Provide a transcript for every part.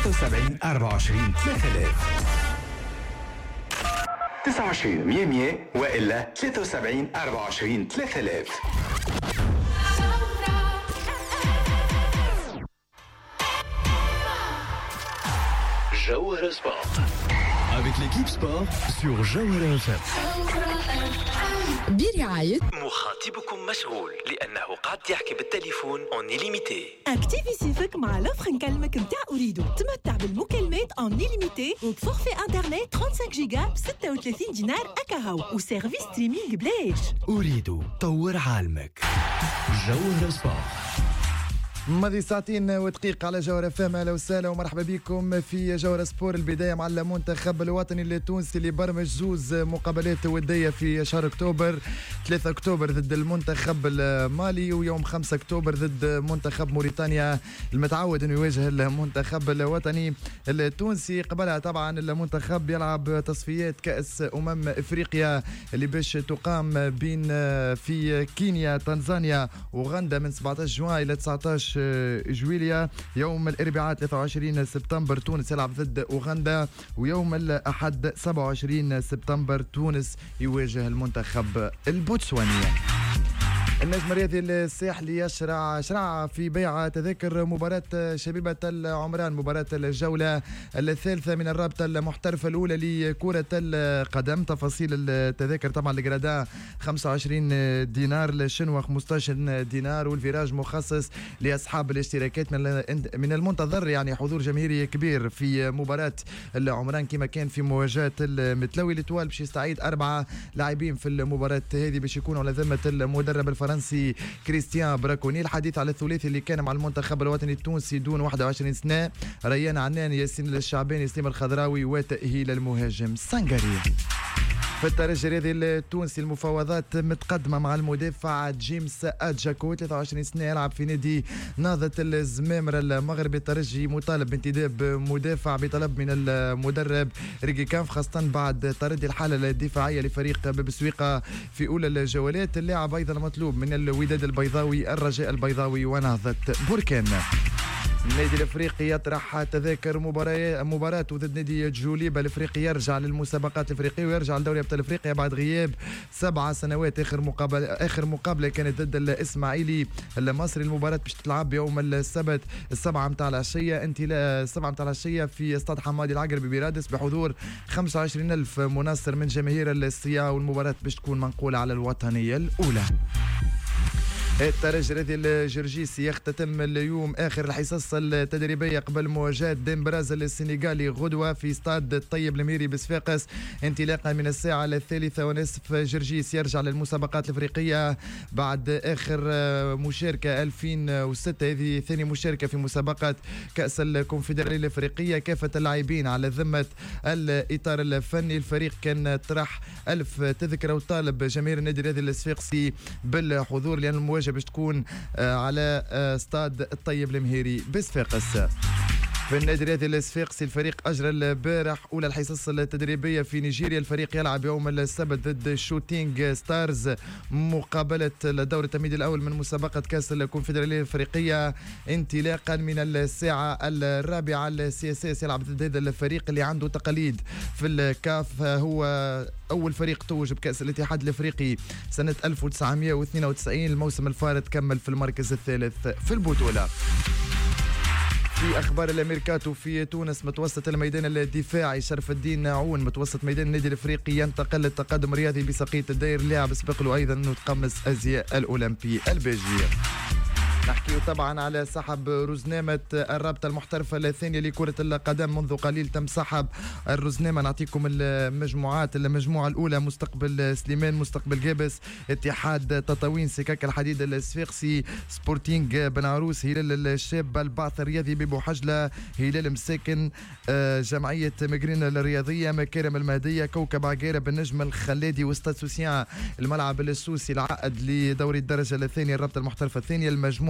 73 24 3000 29 100 100 وإلا 73 24 3000. Jawhara Sport avec l'équipe sport sur Jawhara FM. برعاية مخاطبكم مشغول لأنه قد يحكي بالتليفون اون إليميتي. اكتيفي سيفك مع لوفر نكلمك متاع أريدو. تمتع بالمكالمات اون إليميتي وبفورفي انترنت 35 جيجا ب 36 دينار أكاهو وسيرفيس ستريمينغ بلاش. أريدو طور عالمك. جوهرة سبورت. ماضي ساعتين ودقيقة على جوهرة فهم. أهلا وسهلا ومرحبا بكم في جوهرة سبور. البداية مع المنتخب الوطني التونسي اللي برمج زوز مقابلات ودية في شهر أكتوبر. 3 أكتوبر ضد المنتخب المالي ويوم 5 أكتوبر ضد منتخب موريتانيا المتعود أنه يواجه المنتخب الوطني التونسي. قبلها طبعا المنتخب يلعب تصفيات كأس أفريقيا اللي باش تقام بين في كينيا تنزانيا وغندا من 17 جوان إلى 19 جويليا. يوم الاربعاء 23 سبتمبر تونس يلعب ضد اوغندا، ويوم الاحد 27 سبتمبر تونس يواجه المنتخب البوتسواني. النجم الرياضي الساحلي شرع في بيع تذاكر مباراة شبيبة العمران، مباراة الجولة الثالثة من الرابطة المحترفة الأولى لكرة القدم. تفاصيل التذاكر طبعا الجرادا 25 دينار، الشنوة 15 دينار، والفيراج مخصص لأصحاب الاشتراكات. من المنتظر يعني حضور جماهيري كبير في مباراة العمران كما كان في مواجهة المتلوي. الاتوال باش يستعيد 4 لاعبين في المباراة هذه باش يكونوا على ذمة المدرب الفرنسي كريستيان براكوني. الحديث على الثلاثي اللي كان مع المنتخب الوطني التونسي دون 21 سنة: ريان عنان، ياسين الشعباني، سليم الخضراوي، وتأهيل المهاجم سانغاري. في الترجي الرياضي التونسي المفاوضات متقدمة مع المدافع جيمس أدجاكو، 23 سنة، يلعب في نادي نهضة الزمامرة المغربي. الترجي مطالب بانتداب مدافع بطلب من المدرب ريكي كانف، خاصة بعد تردي الحالة الدفاعية لفريق ببسويقة في أولى الجولات. اللاعب أيضا مطلوب من الوداد البيضاوي، الرجاء البيضاوي، ونهضة بركان. النادي الافريقي يطرح تذاكر مباراته ضد نادي جوليبا الافريقي، يرجع للمسابقات الافريقيه ويرجع لدوري ابطال افريقيا بعد غياب 7 سنوات. اخر مقابله كانت ضد الاسماعيلي المصري. المباراه باش تلعب يوم السبت 7 متاع العشيه، 7 متاع العشيه في استاد حمادي العقربي برادس بحضور 25,000 مناصر من جماهير الصيا، والمباراه باش تكون منقوله على الوطنيه الاولى. الترجي الرياضي الجرجيسي يختتم اليوم آخر الحصص التدريبية قبل مواجهة ديمبراز السنغالي غدوة في استاد الطيب الميري بصفاقس انطلاقا من الساعة 3:30. جرجيس يرجع للمسابقات الأفريقية بعد آخر مشاركة 2006، هذه ثاني مشاركة في مسابقة كأس الكونفدرالية الأفريقية. كافة اللاعبين على ذمة الإطار الفني. الفريق كان طرح 1000 تذكرة وطالب جماهير النادي الرياضي الصفاقسي بالحضور، لأن المواجهة باش تكون على استاد الطيب المهيري بصفاقس. في النادي الرياضي الصفاقسي الفريق أجرى البارح أولى الحصص التدريبية في نيجيريا. الفريق يلعب يوم السبت ضد شوتينغ ستارز مقابلة الدور التمهيدي الأول من مسابقة كأس الكونفدرالية الأفريقية انطلاقا من الساعة 4. السياسيس يلعب ضد هذا الفريق اللي عنده تقاليد في الكاف. هو أول فريق توج بكأس الاتحاد الأفريقي سنة 1992. الموسم الفارط كمل في المركز الثالث في البطولة. في أخبار الأميركاتو في تونس، متوسط الميدان الدفاعي شرف الدين عون متوسط ميدان النادي الأفريقي ينتقل للتقدم الرياضي بسقية الداير. اللاعب سبق له أيضا أنه تقمص أزياء الأولمبي البيجي. نحكي طبعا على سحب رزنامة الرابطة المحترفة الثانية لكرة القدم. منذ قليل تم سحب الرزنامة. نعطيكم المجموعات. المجموعة الأولى: مستقبل سليمان، مستقبل جابس، اتحاد تطاوين، سكاك الحديد الصفاقسي، سبورتينغ بن عروس، هلال الشاب، البعث الرياضي ببو حجلة، هلال مساكن، جمعية مجرين الرياضية، مكارم المهدية، كوكب عقارب، النجم الخلادي، واستاد سوسيان الملعب السوسي العقد لدوري الدرجة الثانية الرابطة المحترفة الثانية. المجموعة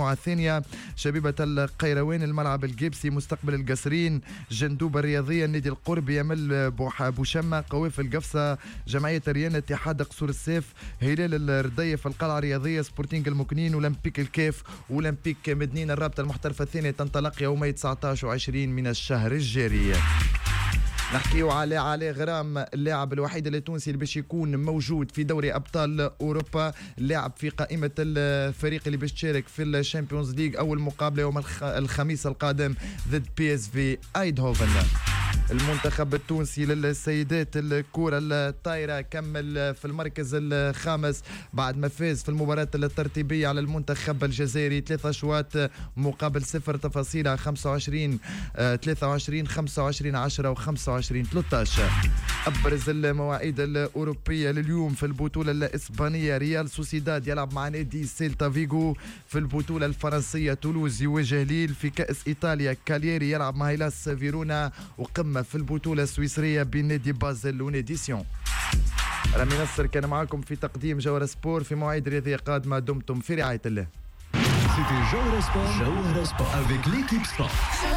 المجموعة الثانية شبيبة القيروان الملعب الجيبسي مستقبل القصرين جندوبة الرياضية النادي القرب يمل بوشمة قوافل القفصة جمعية ريان اتحاد قصور السيف هلال الرديف القلعة الرياضية سبورتينج المكنين أولمبيك الكيف أولمبيك مدنين. الرابطة المحترفة الثانية تنطلق يومي 19 و20 من الشهر الجاري. نحكيو على غرام اللاعب الوحيد التونسي اللي باش يكون موجود في دوري ابطال اوروبا، اللاعب في قائمه الفريق اللي باش تشارك في الشامبيونز ليج اول مقابله يوم الخميس القادم ضد PSV ايندهوفن. المنتخب التونسي للسيدات الكرة الطايرة كمل في المركز الخامس بعد ما فاز في المباراة الترتيبية على المنتخب الجزائري 3 أشواط مقابل 0 تفاصيل 25 23 25 10 و 25 13. أبرز المواعيد الأوروبية لليوم في البطولة الإسبانية ريال سوسيداد يلعب مع نادي سيلتا فيغو، في البطولة الفرنسية تولوز يواجه ليل، في كأس إيطاليا كالييري يلعب مع هيلاس فيرونا، وقمة في البطولة السويسرية بين نادي بازل ونادي سيون. رامي نصر كان معكم في تقديم جوهرة سبور في مواعيد رياضية قادمة. دمتم في رعاية الله. C'était Jawhara Sport avec l'équipe Sport.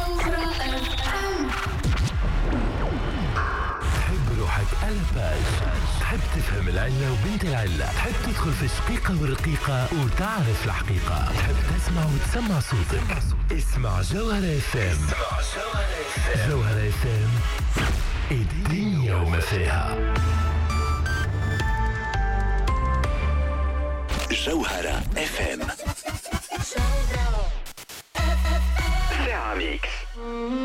تحب روحك ألباج، تحب تفهم العلة وبنت العلة، تحب تدخل في الشقيقة والرقيقة وتعرف الحقيقة، تحب تسمع وتسمع صوتك. اسمع جوهرة FM. جوهرة FM الدنيا وما فيها. جوهرة FM ساعة ميكس.